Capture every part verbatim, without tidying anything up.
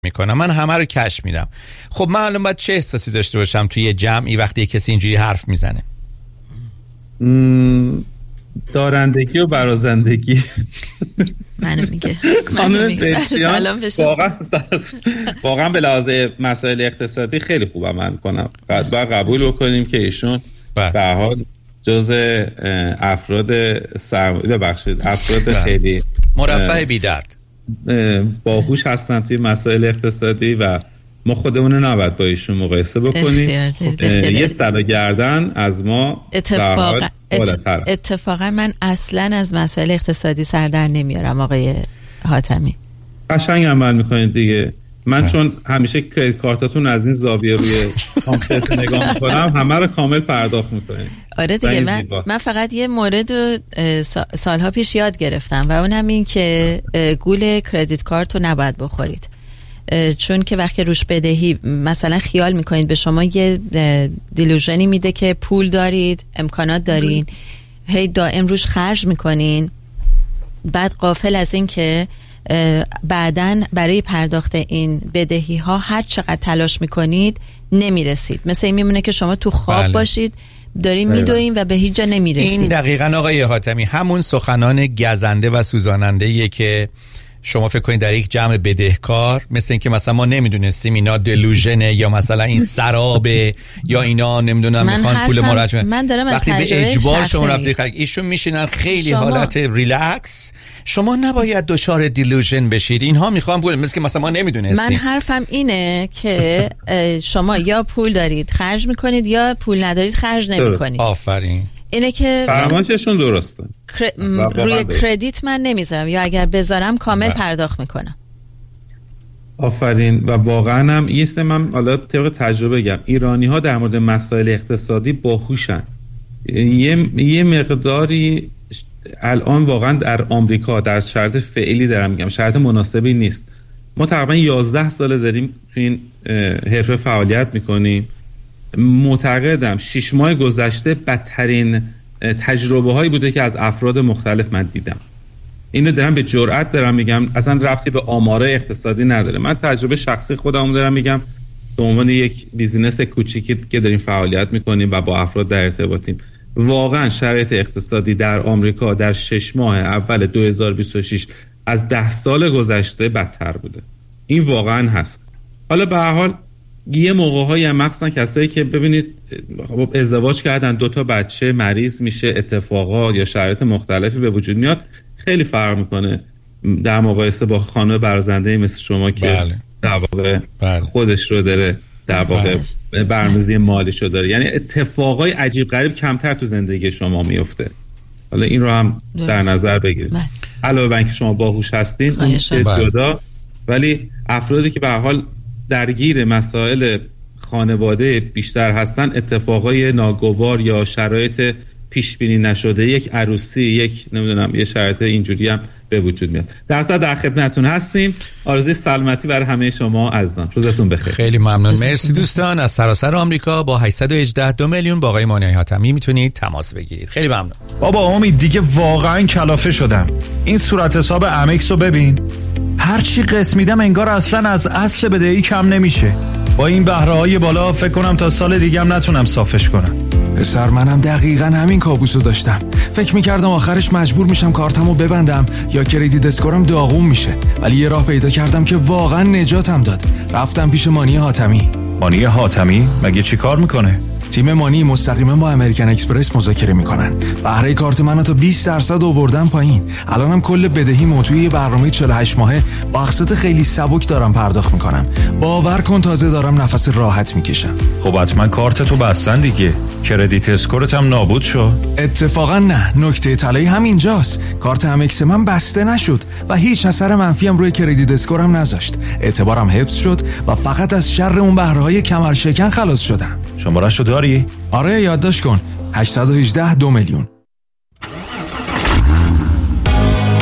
میکنم، من همه رو کش میدم. خب من الان باید چه احساسی داشته باشم توی یه جمعی وقتی کسی اینجوری حرف میزنه؟ دارندگی و برازندگی. منو میگه خانم بهشتیان واقعا واقعا به لحاظ مسائل اقتصادی خیلی خوب عمل کنم. باید قبول بکنیم که ایشون به هر حال جزء افراد سرمایه ببخشید افراد خیلی مرفه بی درد باهوش هستن توی مسائل اقتصادی و ما خودمون رو نباید با ایشون مقایسه بکنیم. یه سر گردن از ما اتفاقا ات... اتفاقا من اصلا از مسائل اقتصادی سر در نمیارم آقای حاتمی. قشنگ عمل میکنید دیگه. من چون همیشه کریدیت کارتاتون از این زاویه روی کامپیوتر نگاه میکنم، همه رو کامل پرداخت میکنید. آره دیگه. من, من فقط یه مورد رو سالها پیش یاد گرفتم و اون هم این که گول کریدیت کارت رو نباید بخورید، چون که وقتی روش بدهی مثلا خیال میکنید به شما یه دیلوژنی میده که پول دارید، امکانات دارین، هی دائم روش خرج میکنین، بعد غافل از این که بعدن برای پرداخت این بدهی ها هر چقدر تلاش میکنید نمیرسید. مثل این میمونه که شما تو خواب بله. باشید دارین میدوین و به هیچ جا نمیرسید. این دقیقاً آقای حاتمی همون سخنان گزنده و سوزاننده ایه که شما فکر کنید در یک جمع بدهکار، مثل این که مثلا ما نمیدونستیم اینا دلوژنه یا مثلا این سرابه یا اینا نمیدونم میخوان پول مراجعه. من دارم از وقتی به اجبار شما رفتید خرید، ایشون میشینن خیلی شما... حالت ریلکس. شما نباید دچار دیلوژن بشید. اینها میخوان پول، مثل که مثلا ما نمیدونستیم. من حرفم اینه که شما یا پول دارید خرج میکنید یا پول ندارید خرج نمیکنید. آفرین. اینه که فرمایششون درسته. کر... روی کردیت من نمیذارم یا اگر بذارم کامل با. پرداخت میکنم. آفرین. و واقعا هم یه سه من حالا طبق تجربه بگم، ایرانی ها در مورد مسائل اقتصادی باهوشن. یه یه مقداری الان واقعا در آمریکا در شرایط فعلی دارم میگم، شرایط مناسبی نیست. ما تقریبا یازده ساله داریم تو این حرفه فعالیت میکنیم. معتقدم شش ماه گذشته بدترین تجربه هایی بوده که از افراد مختلف من دیدم. اینو دارم به جرئت دارم میگم، اصلا ربطی به آمار اقتصادی نداره. من تجربه شخصی خودم دارم میگم، به عنوان یک بیزینس کوچیکی که داریم فعالیت میکنیم و با افراد در ارتباطیم. واقعا شرایط اقتصادی در آمریکا در شش ماه اول دو هزار و بیست و شش از ده سال گذشته بدتر بوده. این واقعا هست. حالا به هر حال یه موقع‌هایی هم مخصوصا کسایی که ببینید ازدواج کردن، دوتا بچه، مریض میشه، اتفاقات یا شرایط مختلفی به وجود میاد، خیلی فرق میکنه در مقایسه با خانم برازنده مثل شما که بله. در واقع بله. خودش رو داره در واقع بله. برنامه‌ریزی مالیش رو داره. یعنی اتفاقای عجیب غریب کمتر تو زندگی شما میفته. حالا این رو هم درست. در نظر بگیرید. بله. علاوه بر اینکه شما باهوش هستین اون جدا، ولی افرادی که به هر حال درگیر مسائل خانواده بیشتر هستن، اتفاقای ناگوار یا شرایط پیش بینی نشده، یک عروسی، یک نمیدونم یه شرایط اینجوری هم به وجود میاد. در صد در خدمتتون هستیم. آرزوی سلامتی برای همه شما عزیزان. روزتون بخیر. خیلی ممنون. مرسی دوستان. از سراسر آمریکا با هشتصد و هجده دو میلیون با آقای مانی حاتمی میتونید تماس بگیرید. خیلی ممنون. بابا امید دیگه واقعا کلافه شدم. این صورت حساب امکس رو ببین. هر چی قسط میدم انگار اصلا از اصل بدهی کم نمیشه. با این بهره‌های بالا فکر کنم تا سال دیگه هم نتونم صافش کنم. پسر منم دقیقاً همین کابوسو داشتم. فکر میکردم آخرش مجبور میشم کارتمو ببندم یا کریدیت اسکورم داغون میشه، ولی یه راه پیدا کردم که واقعاً نجاتم داد. رفتم پیش مانی حاتمی. مانی حاتمی مگه چی کار میکنه؟ تیم مانی مستقیما با امریکن اکسپرس مذاکره میکنن. بهره کارت منو تا بیست درصد آوردن پایین. الانم کل بدهی موضوعی برنامه چهل و هشت ماهه با اقساط خیلی سبک دارم پرداخت میکنم. باور کن تازه دارم نفس راحت میکشم. خب حتما کارتتو بستن دیگه. کردیت اسکورت هم نابود شد. اتفاقا نه، نکته طلایی همینجاست. کارت امکس من بسته نشد و هیچ اثر منفی هم روی کردیت اسکورم نذاشت. اعتبارم حفظ شد و فقط از شر اون بهره‌های کمر شکن خلاص شدم. شماره‌شو داری؟ آره یادداشت کن. هشتصد و هجده دو میلیون.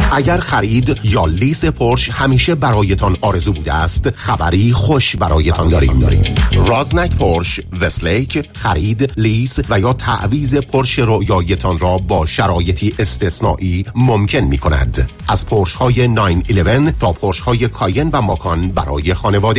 اگر خرید یا لیز پورش همیشه برایتان آرزو بوده است، خبری خوش برایتان داریم. داریم. رازنک پورش وستلیک خرید، لیز و یا تعویض پورش رویایتان را با شرایطی استثنایی ممکن می کند. از پورش های نه یازده تا پورش های کاین و ماکان برای خانواده